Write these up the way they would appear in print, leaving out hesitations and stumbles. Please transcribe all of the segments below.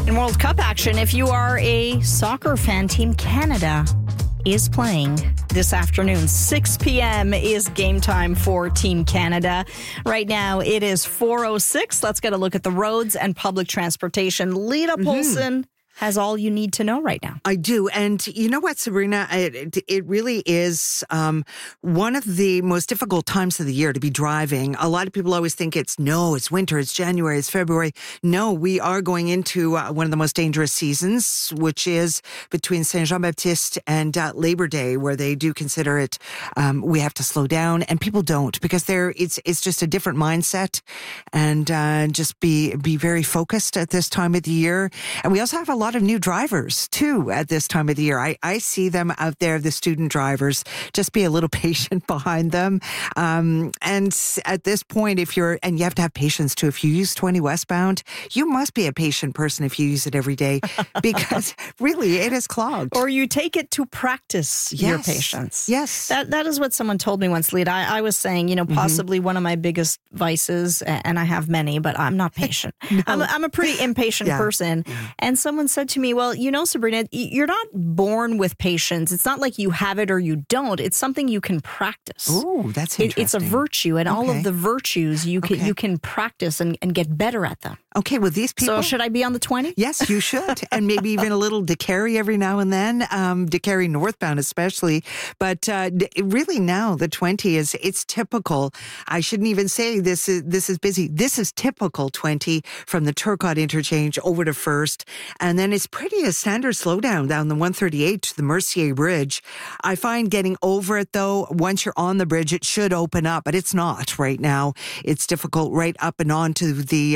In World Cup action, if you are a soccer fan, Team Canada is playing this afternoon. 6 p.m. is game time for Team Canada. Right now, it is 4:06. Let's get a look at the roads and public transportation. Lita Polson has all you need to know right now. I do. And you know what, Sabrina? It really is one of the most difficult times of the year to be driving. A lot of people always think it's winter, it's January, it's February. No, we are going into one of the most dangerous seasons, which is between Saint Jean-Baptiste and Labor Day, where they do consider it, we have to slow down. And people don't, because it's just a different mindset, and just be very focused at this time of the year. And we also have a lot of new drivers too at this time of the year. I see them out there, the student drivers. Just be a little patient behind them. And at this point, you have to have patience too. If you use 20 westbound, you must be a patient person if you use it every day, because really it is clogged. Or you take it to practice your patience. Yes. That is what someone told me once, Lita. I was saying, possibly one of my biggest vices, and I have many, but I'm not patient. No. I'm a pretty impatient person. Yeah. And someone said to me, well, Sabrina, you're not born with patience. It's not like you have it or you don't. It's something you can practice. Oh, that's interesting. It's a virtue, and all of the virtues you can practice and get better at them. Okay, well, these people... So should I be on the 20? Yes, you should. And maybe even a little Décarie every now and then, Décarie northbound especially. But really now, the 20 it's typical. I shouldn't even say this is busy. This is typical 20 from the Turcotte interchange over to First. And then it's pretty a standard slowdown down the 138 to the Mercier Bridge. I find getting over it, though, once you're on the bridge, it should open up, but it's not right now. It's difficult right up and on to the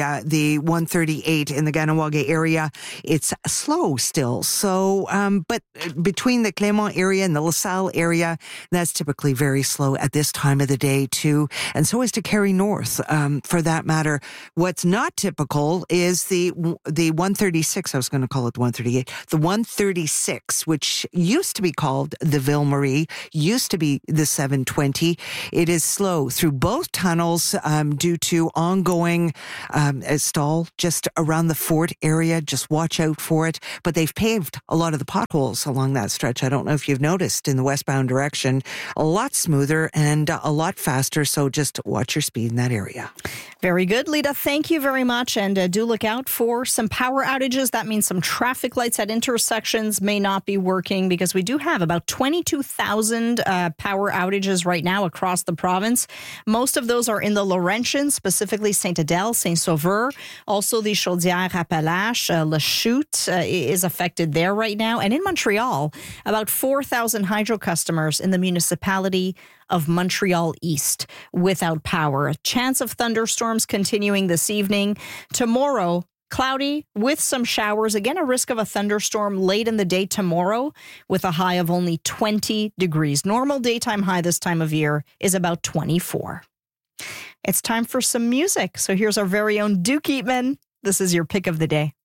138 in the Kahnawake area. It's slow still. So, but between the Clément area and the LaSalle area, that's typically very slow at this time of the day too. And so is Décarie North, for that matter. What's not typical is the 136. I was going to call it the 138. The 136, which used to be called the Ville Marie, used to be the 720. It is slow through both tunnels due to ongoing stall just around the Fort area. Just watch out for it. But they've paved a lot of the potholes along that stretch. I don't know if you've noticed in the westbound direction. A lot smoother and a lot faster. So just watch your speed in that area. Very good, Lita. Thank you very much. And do look out for some power outages. That means some traffic lights at intersections may not be working, because we do have about 22,000 power outages right now across the province. Most of those are in the Laurentians, specifically Saint-Adèle, Saint-Sauveur. Also, the Chaudière-Appalaches, Lachute is affected there right now. And in Montreal, about 4,000 hydro customers in the municipality of Montreal East without power. A chance of thunderstorms continuing this evening. Tomorrow, cloudy with some showers. Again, a risk of a thunderstorm late in the day tomorrow with a high of only 20 degrees. Normal daytime high this time of year is about 24. It's time for some music. So here's our very own Duke Eatman. This is your pick of the day.